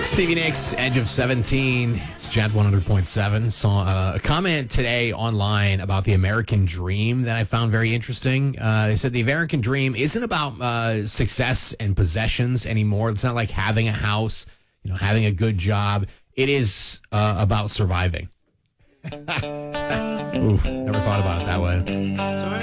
Stevie Nicks, Edge of 17. It's Jet 100.7. Saw a comment today online about the American dream that I found very interesting. They said the American dream isn't about success and possessions anymore. It's not like having a house, having a good job. It is about surviving. Oof, never thought about it that way.